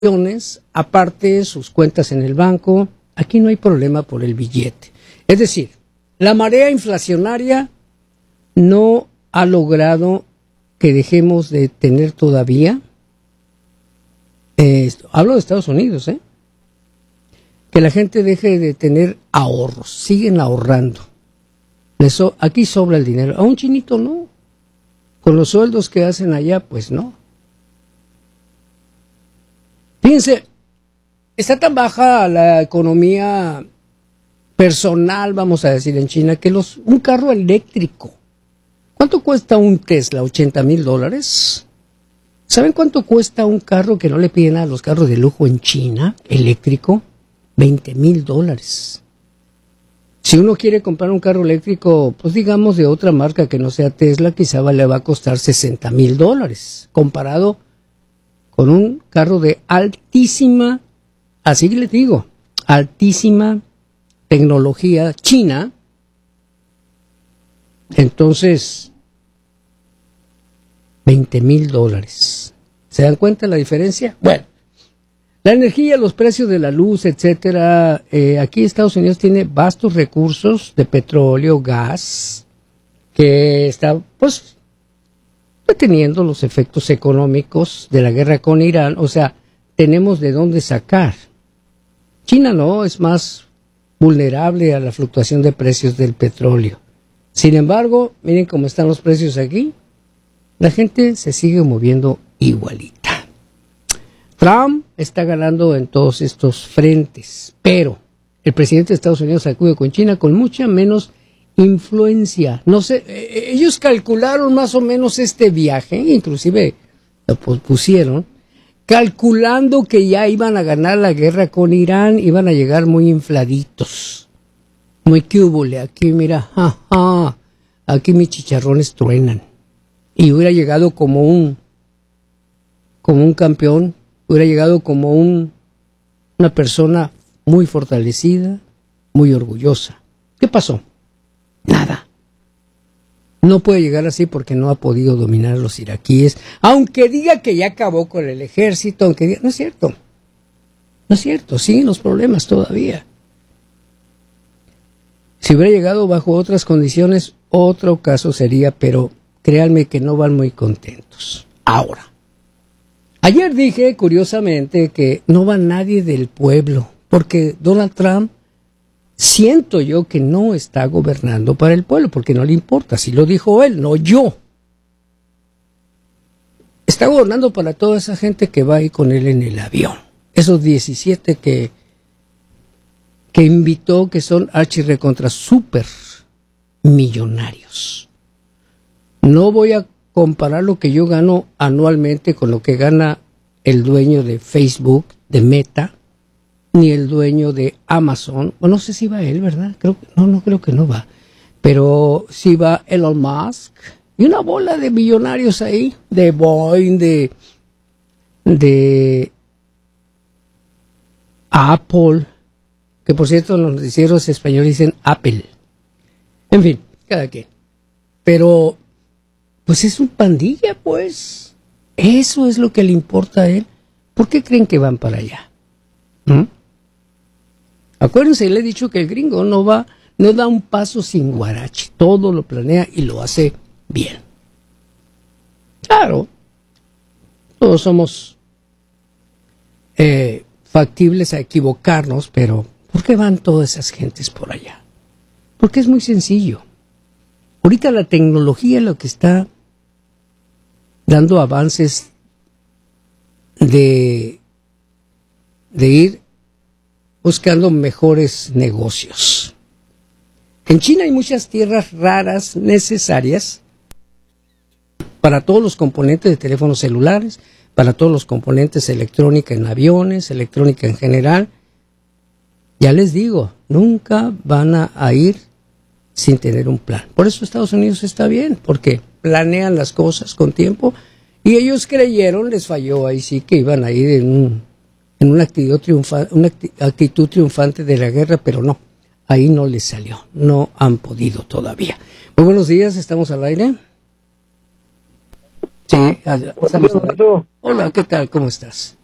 aparte sus cuentas en el banco. Aquí no hay problema por el billete. Es decir, la marea inflacionaria no ha logrado que dejemos de tener todavía, hablo de Estados Unidos, que la gente deje de tener ahorros, siguen ahorrando. Aquí sobra el dinero, a un chinito no, con los sueldos que hacen allá, pues no. Fíjense, está tan baja la economía personal, vamos a decir, en China, que un carro eléctrico, ¿cuánto cuesta un Tesla? $80,000. ¿Saben cuánto cuesta un carro que no le piden a los carros de lujo en China, eléctrico? $20,000. Si uno quiere comprar un carro eléctrico, pues digamos de otra marca que no sea Tesla, quizá le va a costar $60,000, comparado con un carro de altísima, así les digo, altísima tecnología china. Entonces, $20,000. ¿Se dan cuenta la diferencia? Bueno, la energía, los precios de la luz, etcétera. Aquí Estados Unidos tiene vastos recursos de petróleo, gas, que está, pues, deteniendo los efectos económicos de la guerra con Irán. O sea, tenemos de dónde sacar. China no, es más vulnerable a la fluctuación de precios del petróleo. Sin embargo, miren cómo están los precios aquí. La gente se sigue moviendo igualita. Trump está ganando en todos estos frentes, pero el presidente de Estados Unidos acude con China con mucha menos influencia. No sé, ellos calcularon más o menos este viaje, inclusive lo pusieron, calculando que ya iban a ganar la guerra con Irán, iban a llegar muy infladitos. Muy cúbole, aquí mira, aquí mis chicharrones truenan. Y hubiera llegado como un campeón, hubiera llegado como una persona muy fortalecida, muy orgullosa. ¿Qué pasó? Nada. No puede llegar así porque no ha podido dominar a los iraquíes, aunque diga que ya acabó con el ejército, aunque diga, no es cierto. No es cierto, siguen los problemas todavía. Si hubiera llegado bajo otras condiciones, otro caso sería, pero créanme que no van muy contentos. Ahora, ayer dije, curiosamente, que no va nadie del pueblo, porque Donald Trump, siento yo que no está gobernando para el pueblo, porque no le importa, si lo dijo él, no yo. Está gobernando para toda esa gente que va ahí con él en el avión. Esos 17 que invitó, que son archirrecontra super millonarios. No voy a comparar lo que yo gano anualmente con lo que gana el dueño de Facebook, de Meta, ni el dueño de Amazon. Bueno, no sé si va él, ¿verdad? No creo que no va. Pero sí va Elon Musk y una bola de millonarios ahí, de Boeing, de Apple, que por cierto los noticieros españoles dicen Apple. En fin, cada quien. Pero pues es un pandilla, pues. Eso es lo que le importa a él. ¿Por qué creen que van para allá? Acuérdense, le he dicho que el gringo no da un paso sin guarache. Todo lo planea y lo hace bien. Claro, todos somos factibles a equivocarnos, pero ¿por qué van todas esas gentes por allá? Porque es muy sencillo. Ahorita la tecnología es lo que está dando avances de ir buscando mejores negocios. En China hay muchas tierras raras necesarias para todos los componentes de teléfonos celulares, para todos los componentes electrónica en aviones, electrónica en general. Ya les digo, nunca van a ir sin tener un plan. Por eso Estados Unidos está bien, porque planean las cosas con tiempo y ellos creyeron, les falló ahí sí, que iban a ir en una actitud triunfante de la guerra, pero no, ahí no les salió, no han podido todavía. Muy buenos días, ¿estamos al aire? Sí, estamos al aire. Hola, ¿qué tal? ¿Cómo estás?